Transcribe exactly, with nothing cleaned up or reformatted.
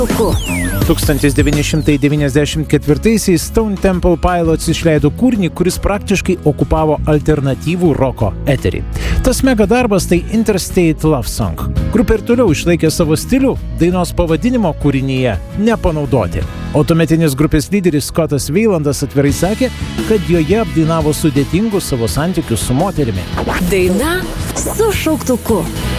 tūkstantis devyni šimtai devyniasdešimt ketvirtaisiais Stone Temple Pilots išleido kūrinį, kuris praktiškai okupavo alternatyvų roko eterį. Tas mega darbas tai Interstate Love Song. Grupė ir toliau išlaikė savo stilių, dainos pavadinimo kūrinyje nepanaudoti. O tuometinis grupės lyderis Scottas Weilandas atvirai sakė, kad joje apdainavo sudėtingus savo santykius su moterimi. Daina su šauktuku.